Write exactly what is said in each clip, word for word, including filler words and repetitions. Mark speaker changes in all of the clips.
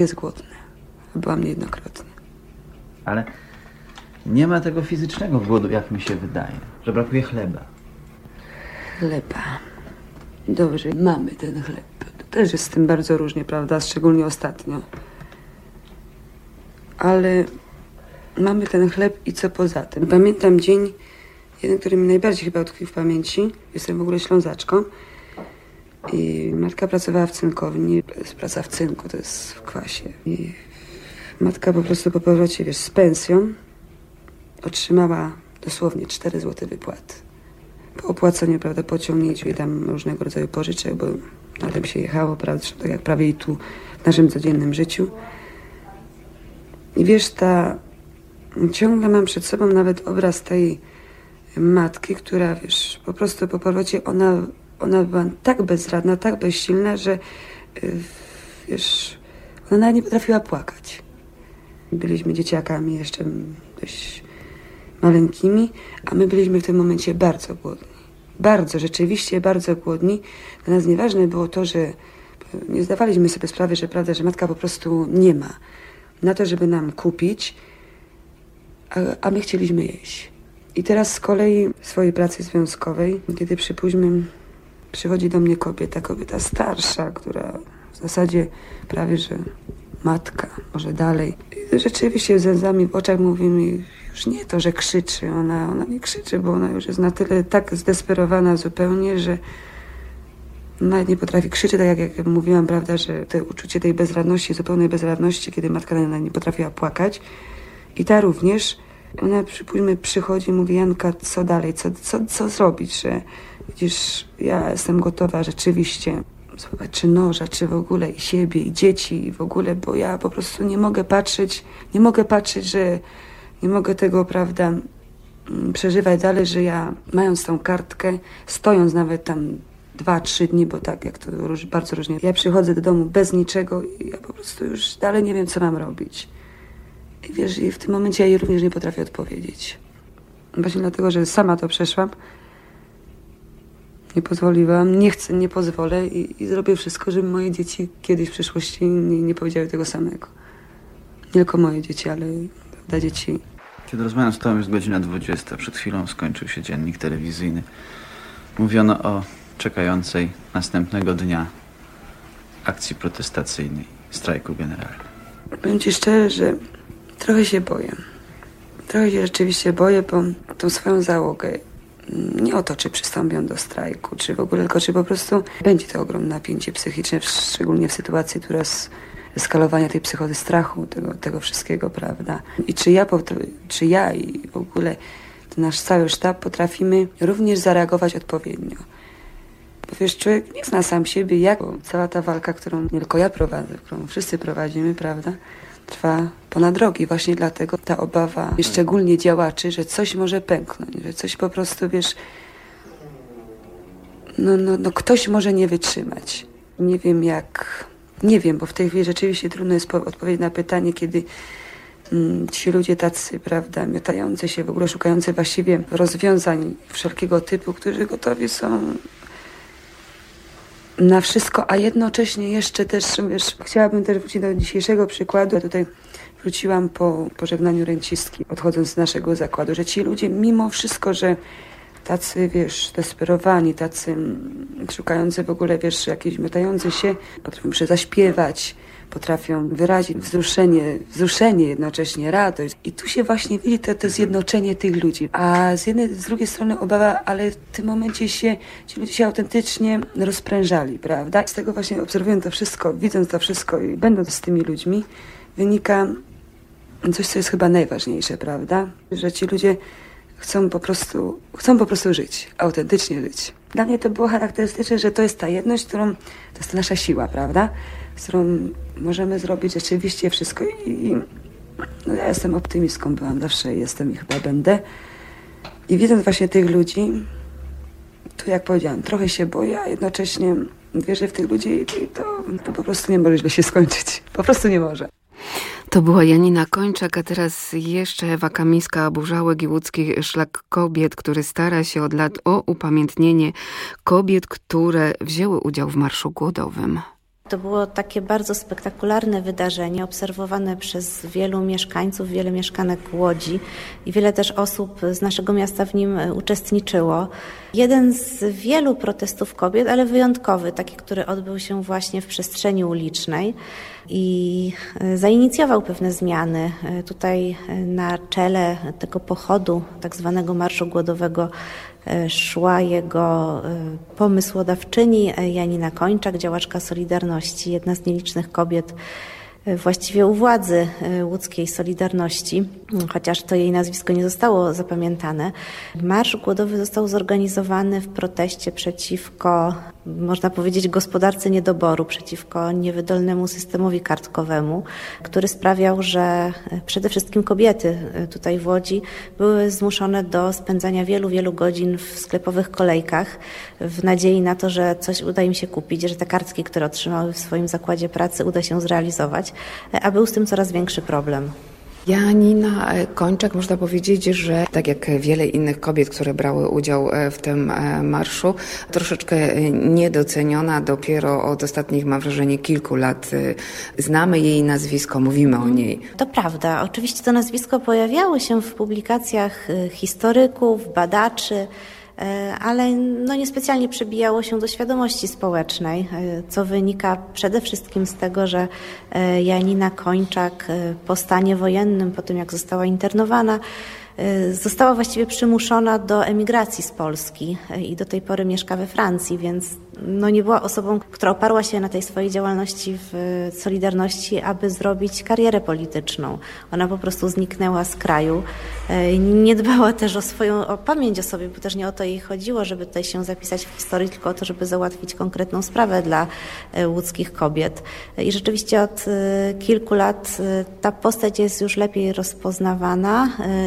Speaker 1: Jest głodny. Byłam niejednokrotnie.
Speaker 2: Ale nie ma tego fizycznego głodu, jak mi się wydaje, że brakuje chleba.
Speaker 1: Chleba. Dobrze, mamy ten chleb. To też jest z tym bardzo różnie, prawda? Szczególnie ostatnio. Ale mamy ten chleb i co poza tym? Pamiętam dzień, jeden, który mi najbardziej chyba utkwił w pamięci. Jestem w ogóle Ślązaczką. I matka pracowała w cynkowni. To jest praca w cynku, to jest w kwasie. I matka po prostu po powrocie, wiesz, z pensją otrzymała dosłownie cztery złote wypłaty. Po opłaceniu, prawda, pociągnięciu i tam różnego rodzaju pożyczek, bo na tym się jechało, prawda, tak jak prawie i tu w naszym codziennym życiu. I wiesz, ta... Ciągle mam przed sobą nawet obraz tej matki, która, wiesz, po prostu po powrocie ona, ona była tak bezradna, tak bezsilna, że wiesz, ona nawet nie potrafiła płakać. Byliśmy dzieciakami jeszcze dość maleńkimi, a my byliśmy w tym momencie bardzo głodni. Bardzo, rzeczywiście bardzo głodni. Dla nas nieważne było to, że nie zdawaliśmy sobie sprawy, że prawda, że matka po prostu nie ma na to, żeby nam kupić, a, a my chcieliśmy jeść. I teraz z kolei w swojej pracy związkowej, kiedy przypuśćmy, przychodzi do mnie kobieta, kobieta starsza, która w zasadzie prawie, że matka, może dalej. I rzeczywiście ze łzami w oczach mówi mi, już nie to, że krzyczy, ona, ona nie krzyczy, bo ona już jest na tyle tak zdesperowana zupełnie, że nawet nie potrafi krzyczeć, tak jak, jak mówiłam, prawda, że to uczucie tej bezradności, zupełnej bezradności, kiedy matka na nie potrafiła płakać. I ta również, ona, przypuśćmy, przychodzi i mówi, Janka, co dalej, co, co, co zrobić, że widzisz, ja jestem gotowa rzeczywiście spróbować czy noża, czy w ogóle i siebie, i dzieci, i w ogóle, bo ja po prostu nie mogę patrzeć, nie mogę patrzeć, że nie mogę tego, prawda, przeżywać dalej, że ja, mając tą kartkę, stojąc nawet tam dwa, trzy dni, bo tak, jak to róż, bardzo różnie, ja przychodzę do domu bez niczego i ja po prostu już dalej nie wiem, co mam robić. I wiesz, i w tym momencie ja jej również nie potrafię odpowiedzieć. Właśnie dlatego, że sama to przeszłam, nie pozwoliłam, nie chcę, nie pozwolę i, i zrobię wszystko, żeby moje dzieci kiedyś w przyszłości nie, nie powiedziały tego samego. Nie tylko moje dzieci, ale prawda, dzieci.
Speaker 2: Kiedy rozmawiam z tobą, jest godzina dwudziesta. Przed chwilą skończył się dziennik telewizyjny. Mówiono o czekającej następnego dnia akcji protestacyjnej, strajku generalnym.
Speaker 1: Powiem ci szczerze, że trochę się boję. Trochę się rzeczywiście boję, bo tą swoją załogę nie o to, czy przystąpią do strajku, czy w ogóle, tylko czy po prostu będzie to ogromne napięcie psychiczne, szczególnie w sytuacji, która jest eskalowania tej psychozy strachu, tego, tego wszystkiego, prawda? I czy ja, czy ja i w ogóle ten nasz cały sztab potrafimy również zareagować odpowiednio. Bo wiesz, człowiek nie zna sam siebie, jak cała ta walka, którą nie tylko ja prowadzę, którą wszyscy prowadzimy, prawda, trwa ponad rok i właśnie dlatego ta obawa, szczególnie działaczy, że coś może pęknąć, że coś po prostu, wiesz, no, no, no ktoś może nie wytrzymać. Nie wiem jak, nie wiem, bo w tej chwili rzeczywiście trudno jest odpowiedzieć na pytanie, kiedy mm, ci ludzie tacy, prawda, miotający się, w ogóle szukający właściwie rozwiązań wszelkiego typu, którzy gotowi są na wszystko, a jednocześnie jeszcze też, wiesz, chciałabym też wrócić do dzisiejszego przykładu. Ja tutaj wróciłam po pożegnaniu rencistki, odchodząc z naszego zakładu, że ci ludzie mimo wszystko, że tacy, wiesz, desperowani, tacy szukający w ogóle, wiesz, jakieś miotający się, potrafią się zaśpiewać, potrafią wyrazić wzruszenie, wzruszenie jednocześnie, radość. I tu się właśnie widzi to, to zjednoczenie tych ludzi. A z jednej, z drugiej strony obawa, ale w tym momencie się, ci ludzie się autentycznie rozprężali, prawda? Z tego właśnie obserwując to wszystko, widząc to wszystko i będąc z tymi ludźmi, wynika coś, co jest chyba najważniejsze, prawda? Że ci ludzie chcą po prostu, chcą po prostu żyć, autentycznie żyć. Dla mnie to było charakterystyczne, że to jest ta jedność, którą, to jest nasza siła, prawda? Z którą możemy zrobić rzeczywiście wszystko i, i no ja jestem optymistką, byłam zawsze, jestem i chyba będę. I widząc właśnie tych ludzi, to jak powiedziałam, trochę się boję, a jednocześnie wierzę w tych ludzi i to, to po prostu nie może źle się skończyć. Po prostu nie może.
Speaker 3: To była Janina Kończak, a teraz jeszcze Ewa Kamińska, Burzałek i Łódzki Szlak Kobiet, który stara się od lat o upamiętnienie kobiet, które wzięły udział w Marszu Głodowym.
Speaker 4: To było takie bardzo spektakularne wydarzenie, obserwowane przez wielu mieszkańców, wiele mieszkanek Łodzi i wiele też osób z naszego miasta w nim uczestniczyło. Jeden z wielu protestów kobiet, ale wyjątkowy, taki, który odbył się właśnie w przestrzeni ulicznej i zainicjował pewne zmiany. Tutaj na czele tego pochodu, tak zwanego Marszu Głodowego, szła jego pomysłodawczyni Janina Kończak, działaczka Solidarności, jedna z nielicznych kobiet właściwie u władzy łódzkiej Solidarności, chociaż to jej nazwisko nie zostało zapamiętane. Marsz Głodowy został zorganizowany w proteście przeciwko, można powiedzieć, gospodarce niedoboru, przeciwko niewydolnemu systemowi kartkowemu, który sprawiał, że przede wszystkim kobiety tutaj w Łodzi były zmuszone do spędzania wielu, wielu godzin w sklepowych kolejkach w nadziei na to, że coś uda im się kupić, że te kartki, które otrzymały w swoim zakładzie pracy, uda się zrealizować, a był z tym coraz większy problem.
Speaker 3: Janina Kończak, można powiedzieć, że tak jak wiele innych kobiet, które brały udział w tym marszu, troszeczkę niedoceniona. Dopiero od ostatnich, mam wrażenie, kilku lat znamy jej nazwisko, mówimy o niej.
Speaker 4: To prawda. Oczywiście to nazwisko pojawiało się w publikacjach historyków, badaczy, ale no niespecjalnie przebijało się do świadomości społecznej, co wynika przede wszystkim z tego, że Janina Kończak po stanie wojennym, po tym jak została internowana, została właściwie przymuszona do emigracji z Polski i do tej pory mieszka we Francji, więc no nie była osobą, która oparła się na tej swojej działalności w Solidarności, aby zrobić karierę polityczną. Ona po prostu zniknęła z kraju. Nie dbała też o swoją o pamięć o sobie, bo też nie o to jej chodziło, żeby tutaj się zapisać w historii, tylko o to, żeby załatwić konkretną sprawę dla łódzkich kobiet. I rzeczywiście od kilku lat ta postać jest już lepiej rozpoznawana.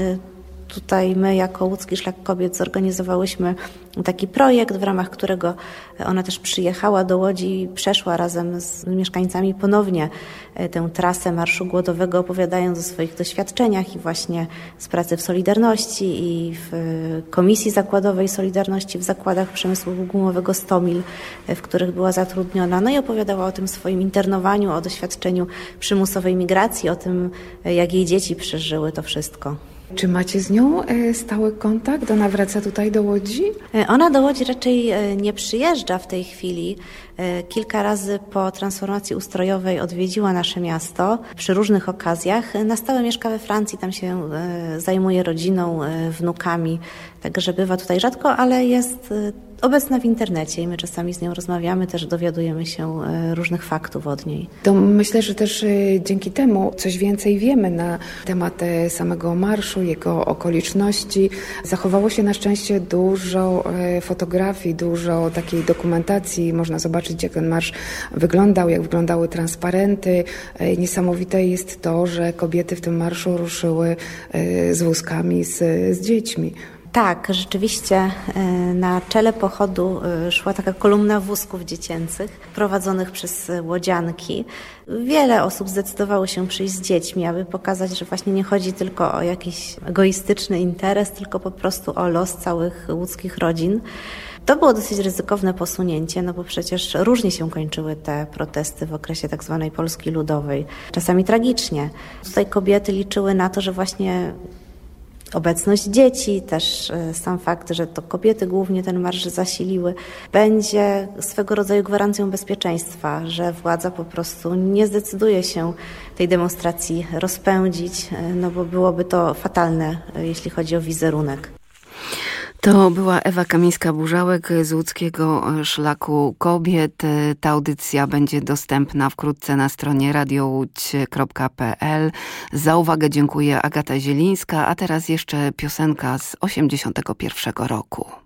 Speaker 4: Tutaj my jako Łódzki Szlak Kobiet zorganizowałyśmy taki projekt, w ramach którego ona też przyjechała do Łodzi i przeszła razem z mieszkańcami ponownie tę trasę Marszu Głodowego, opowiadając o swoich doświadczeniach i właśnie z pracy w Solidarności i w Komisji Zakładowej Solidarności w zakładach przemysłu gumowego Stomil, w których była zatrudniona. No i opowiadała o tym swoim internowaniu, o doświadczeniu przymusowej migracji, o tym, jak jej dzieci przeżyły to wszystko.
Speaker 3: Czy macie z nią stały kontakt? Ona wraca tutaj do Łodzi?
Speaker 4: Ona do Łodzi raczej nie przyjeżdża w tej chwili. Kilka razy po transformacji ustrojowej odwiedziła nasze miasto przy różnych okazjach. Na stałe mieszka we Francji, tam się zajmuje rodziną, wnukami, także bywa tutaj rzadko, ale jest obecna w internecie i my czasami z nią rozmawiamy, też dowiadujemy się różnych faktów od niej.
Speaker 3: To myślę, że też dzięki temu coś więcej wiemy na temat samego marszu, jego okoliczności. Zachowało się na szczęście dużo fotografii, dużo takiej dokumentacji. Można zobaczyć, jak ten marsz wyglądał, jak wyglądały transparenty. Niesamowite jest to, że kobiety w tym marszu ruszyły z wózkami, z, z dziećmi.
Speaker 4: Tak, rzeczywiście na czele pochodu szła taka kolumna wózków dziecięcych prowadzonych przez łodzianki. Wiele osób zdecydowało się przyjść z dziećmi, aby pokazać, że właśnie nie chodzi tylko o jakiś egoistyczny interes, tylko po prostu o los całych łódzkich rodzin. To było dosyć ryzykowne posunięcie, no bo przecież różnie się kończyły te protesty w okresie tak zwanej Polski Ludowej. Czasami tragicznie. Tutaj kobiety liczyły na to, że właśnie obecność dzieci, też sam fakt, że to kobiety głównie ten marsz zasiliły, będzie swego rodzaju gwarancją bezpieczeństwa, że władza po prostu nie zdecyduje się tej demonstracji rozpędzić, no bo byłoby to fatalne, jeśli chodzi o wizerunek.
Speaker 3: To była Ewa Kamińska-Burzałek z Łódzkiego Szlaku Kobiet. Ta audycja będzie dostępna wkrótce na stronie radio łódź kropka p l. Za uwagę dziękuję Agata Zielińska, a teraz jeszcze piosenka z osiemdziesiątego pierwszego roku.